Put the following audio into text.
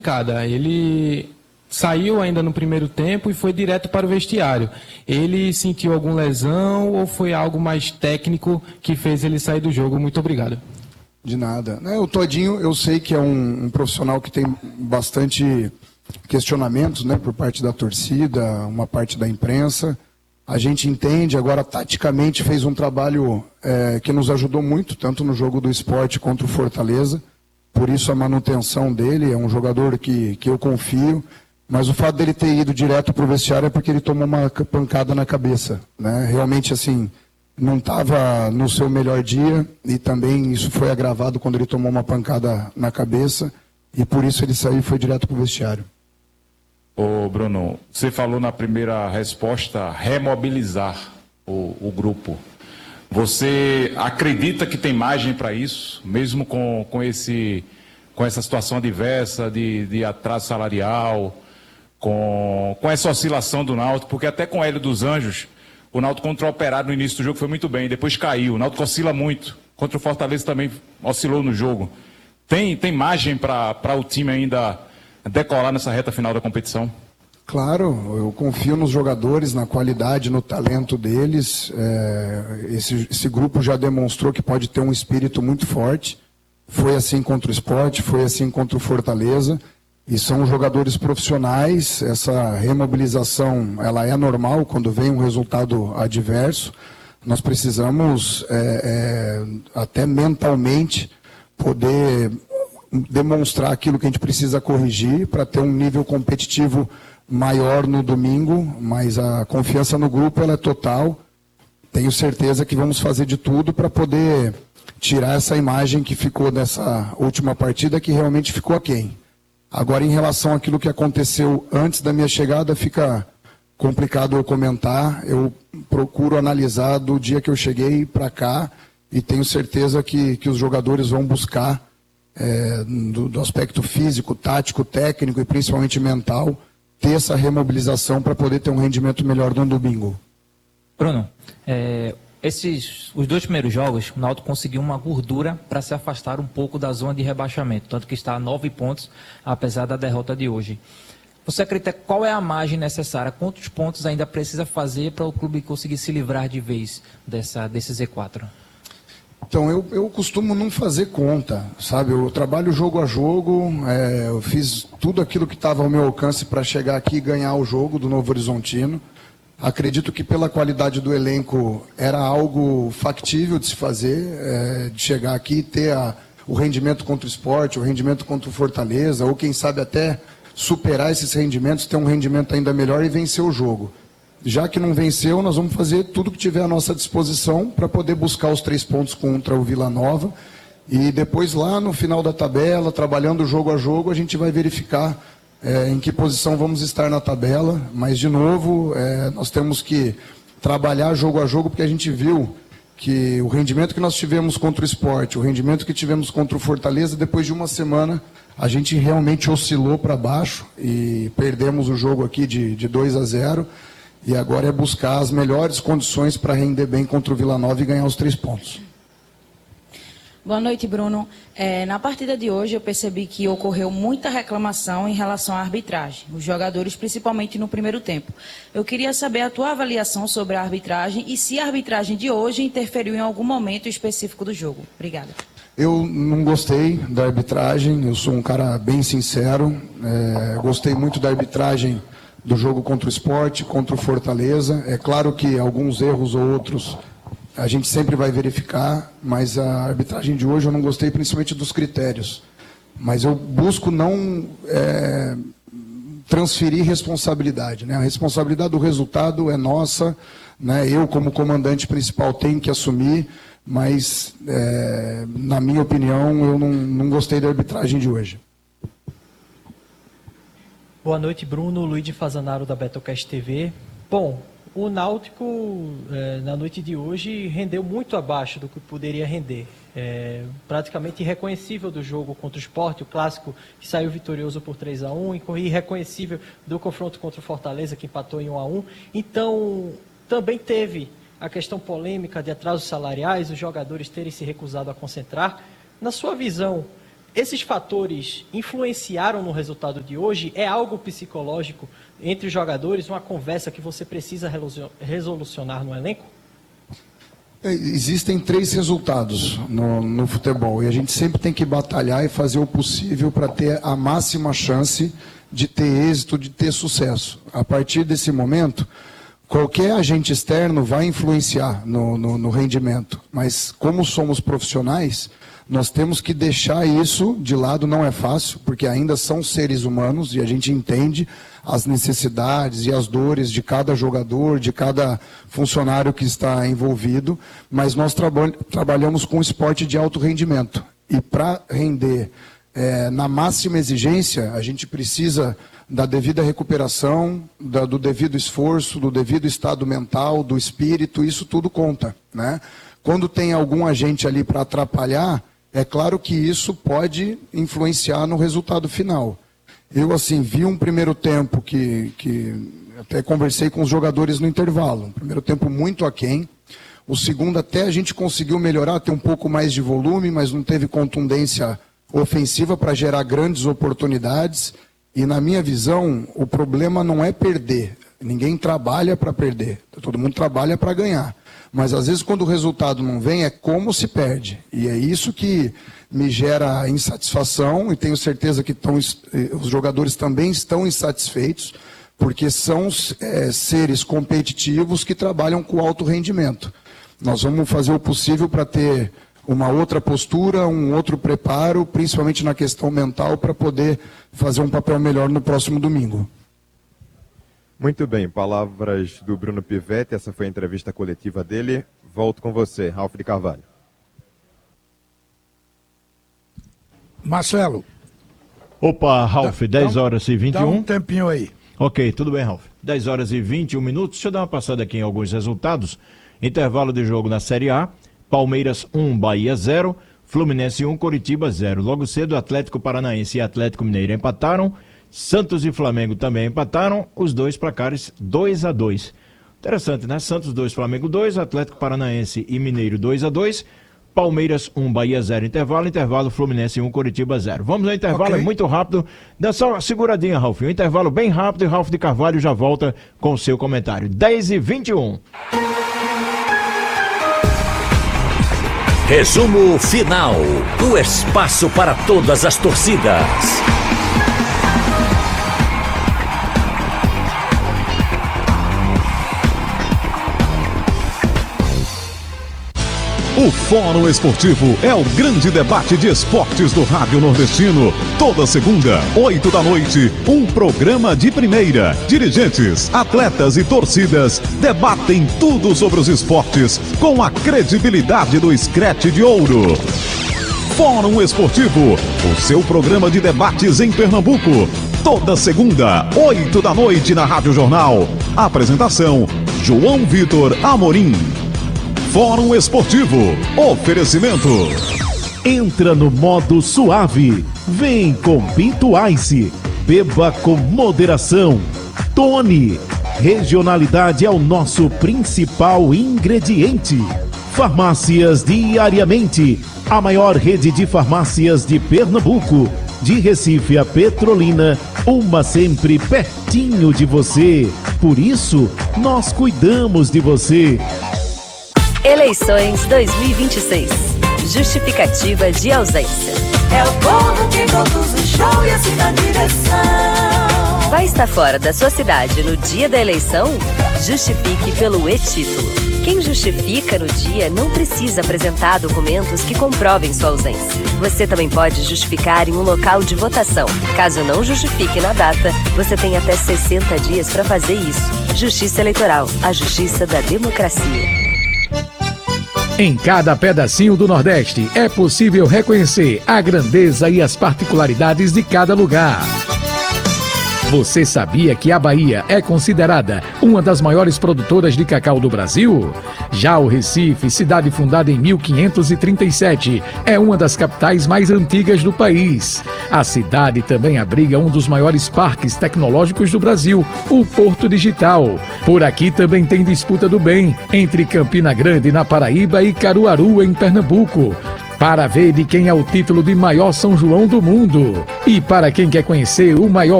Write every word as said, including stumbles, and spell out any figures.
Cada, ele saiu ainda no primeiro tempo e foi direto para o vestiário. Ele sentiu alguma lesão ou foi algo mais técnico que fez ele sair do jogo? Muito obrigado. De nada. O Todinho, eu sei que é um, um profissional que tem bastante questionamentos, né, por parte da torcida, uma parte da imprensa. A gente entende, agora taticamente fez um trabalho é, que nos ajudou muito, tanto no jogo do Sport contra o Fortaleza. Por isso a manutenção dele, é um jogador que, que eu confio. Mas o fato dele ter ido direto para o vestiário é porque ele tomou uma pancada na cabeça, né? Realmente, assim, não estava no seu melhor dia e também isso foi agravado quando ele tomou uma pancada na cabeça e por isso ele saiu e foi direto para o vestiário. Ô Bruno, você falou na primeira resposta remobilizar o, o grupo. Você acredita que tem margem para isso, mesmo com, com, esse, com essa situação adversa de, de atraso salarial, com, com essa oscilação do Náutico? Porque até com o Hélio dos Anjos, o Náutico contra o Operário no início do jogo foi muito bem, depois caiu. O Náutico oscila muito. Contra o Fortaleza também oscilou no jogo. Tem, tem margem para o time ainda decolar nessa reta final da competição? Claro, eu confio nos jogadores, na qualidade, no talento deles. É, esse, esse grupo já demonstrou que pode ter um espírito muito forte. Foi assim contra o Sport, foi assim contra o Fortaleza. E são jogadores profissionais. Essa remobilização ela é normal quando vem um resultado adverso. Nós precisamos, é, é, até mentalmente, poder demonstrar aquilo que a gente precisa corrigir para ter um nível competitivo maior no domingo, mas a confiança no grupo ela é total. Tenho certeza que vamos fazer de tudo para poder tirar essa imagem que ficou dessa última partida, que realmente ficou aquém. Agora, em relação àquilo que aconteceu antes da minha chegada, fica complicado eu comentar. Eu procuro analisar do dia que eu cheguei para cá e tenho certeza que, que os jogadores vão buscar, é, do, do aspecto físico, tático, técnico e principalmente mental, ter essa remobilização para poder ter um rendimento melhor no domingo. Bruno, é, esses, os dois primeiros jogos, o Náutico conseguiu uma gordura para se afastar um pouco da zona de rebaixamento, tanto que está a nove pontos, apesar da derrota de hoje. Você acredita qual é a margem necessária? Quantos pontos ainda precisa fazer para o clube conseguir se livrar de vez dessa, desse Z quatro? Então, eu, eu costumo não fazer conta, sabe? Eu trabalho jogo a jogo, é, eu fiz tudo aquilo que estava ao meu alcance para chegar aqui e ganhar o jogo do Novo Horizontino. Acredito que pela qualidade do elenco era algo factível de se fazer, é, de chegar aqui e ter a, o rendimento contra o Sport, o rendimento contra o Fortaleza, ou quem sabe até superar esses rendimentos, ter um rendimento ainda melhor e vencer o jogo. Já que não venceu, nós vamos fazer tudo que tiver à nossa disposição para poder buscar os três pontos contra o Vila Nova. E depois lá no final da tabela, trabalhando jogo a jogo, a gente vai verificar é, em que posição vamos estar na tabela. Mas, de novo, é, nós temos que trabalhar jogo a jogo, porque a gente viu que o rendimento que nós tivemos contra o Sport, o rendimento que tivemos contra o Fortaleza, depois de uma semana, a gente realmente oscilou para baixo e perdemos o jogo aqui de, de dois a zero. E agora é buscar as melhores condições para render bem contra o Vila Nova e ganhar os três pontos. Boa noite, Bruno. É, na partida de hoje eu percebi que ocorreu muita reclamação em relação à arbitragem, os jogadores principalmente no primeiro tempo. Eu queria saber a tua avaliação sobre a arbitragem e se a arbitragem de hoje interferiu em algum momento específico do jogo. Obrigada. Eu não gostei da arbitragem, eu sou um cara bem sincero, é, gostei muito da arbitragem do jogo contra o Sport, contra o Fortaleza. É claro que alguns erros ou outros a gente sempre vai verificar, mas a arbitragem de hoje eu não gostei principalmente dos critérios. Mas eu busco não é, transferir responsabilidade, né? A responsabilidade do resultado é nossa, né? Eu como comandante principal tenho que assumir, mas é, na minha opinião eu não, não gostei da arbitragem de hoje. Boa noite, Bruno. Luigi Fazanaro, da Betocast T V. Bom, o Náutico, é, na noite de hoje, rendeu muito abaixo do que poderia render. É, praticamente irreconhecível do jogo contra o Sport, o clássico que saiu vitorioso por três a um, e irreconhecível do confronto contra o Fortaleza, que empatou em um a um. Então, também teve a questão polêmica de atrasos salariais, os jogadores terem se recusado a concentrar. Na sua visão, esses fatores influenciaram no resultado de hoje? É algo psicológico entre os jogadores, uma conversa que você precisa resolucionar no elenco? Existem três resultados no, no futebol e a gente sempre tem que batalhar e fazer o possível para ter a máxima chance de ter êxito, de ter sucesso. A partir desse momento, qualquer agente externo vai influenciar no, no, no rendimento, mas como somos profissionais, nós temos que deixar isso de lado. Não é fácil, porque ainda são seres humanos e a gente entende as necessidades e as dores de cada jogador, de cada funcionário que está envolvido, mas nós traba- trabalhamos com esporte de alto rendimento. E para render é, na máxima exigência, a gente precisa da devida recuperação, da, do devido esforço, do devido estado mental, do espírito, isso tudo conta, né? Quando tem algum agente ali para atrapalhar, é claro que isso pode influenciar no resultado final. Eu, assim, vi um primeiro tempo que, que até conversei com os jogadores no intervalo, um primeiro tempo muito aquém. O segundo até a gente conseguiu melhorar, ter um pouco mais de volume, mas não teve contundência ofensiva para gerar grandes oportunidades. E na minha visão, o problema não é perder. Ninguém trabalha para perder, todo mundo trabalha para ganhar. Mas às vezes quando o resultado não vem, é como se perde. E é isso que me gera insatisfação, e tenho certeza que tão, os jogadores também estão insatisfeitos, porque são é, seres competitivos que trabalham com alto rendimento. Nós vamos fazer o possível para ter uma outra postura, um outro preparo, principalmente na questão mental, para poder fazer um papel melhor no próximo domingo. Muito bem, palavras do Bruno Pivetti, essa foi a entrevista coletiva dele. Volto com você, Ralf de Carvalho. Marcelo. Opa, Ralf, dá, dez horas e vinte e um. Dá um tempinho aí. Ok, tudo bem, Ralf. dez horas e vinte e um minutos. Deixa eu dar uma passada aqui em alguns resultados. Intervalo de jogo na Série A. Palmeiras um, Bahia zero. Fluminense um, Coritiba zero. Logo cedo, Atlético Paranaense e Atlético Mineiro empataram. Santos e Flamengo também empataram, os dois placares dois a dois. Interessante, né? Santos dois, Flamengo dois, Atlético Paranaense e Mineiro dois a dois, Palmeiras um, Bahia zero, intervalo, intervalo, Fluminense um, Coritiba zero. Vamos ao intervalo, okay. É muito rápido. Dá só uma seguradinha, Ralf. Um intervalo bem rápido e Ralf de Carvalho já volta com o seu comentário. dez e vinte e um. Resumo final. O espaço para todas as torcidas. O Fórum Esportivo é o grande debate de esportes do Rádio Nordestino. Toda segunda, oito da noite, um programa de primeira. Dirigentes, atletas e torcidas debatem tudo sobre os esportes com a credibilidade do Scratch de Ouro. Fórum Esportivo, o seu programa de debates em Pernambuco. Toda segunda, oito da noite na Rádio Jornal. Apresentação, João Vitor Amorim. Fórum Esportivo. Oferecimento. Entra no modo suave. Vem com Pinto Ice. Beba com moderação. Tony. Regionalidade é o nosso principal ingrediente. Farmácias Diariamente. A maior rede de farmácias de Pernambuco. De Recife a Petrolina. Uma sempre pertinho de você. Por isso, nós cuidamos de você. Eleições dois mil e vinte e seis. Justificativa de ausência. É o povo que conduz o show e assim na direção. Vai estar fora da sua cidade no dia da eleição? Justifique pelo e-título. Quem justifica no dia não precisa apresentar documentos que comprovem sua ausência. Você também pode justificar em um local de votação. Caso não justifique na data, você tem até sessenta dias para fazer isso. Justiça Eleitoral, a justiça da democracia. Em cada pedacinho do Nordeste é possível reconhecer a grandeza e as particularidades de cada lugar. Você sabia que a Bahia é considerada uma das maiores produtoras de cacau do Brasil? Já o Recife, cidade fundada em mil quinhentos e trinta e sete, é uma das capitais mais antigas do país. A cidade também abriga um dos maiores parques tecnológicos do Brasil, o Porto Digital. Por aqui também tem disputa do bem entre Campina Grande, na Paraíba, e Caruaru, em Pernambuco. Para ver de quem é o título de maior São João do mundo. E para quem quer conhecer o maior